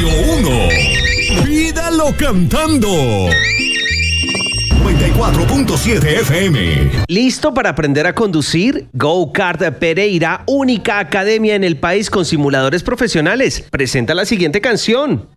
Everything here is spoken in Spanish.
Radio 1. Pídalo cantando. 94.7 FM. ¿Listo para aprender a conducir? Go Kart Pereira, única academia en el país con simuladores profesionales, presenta la siguiente canción.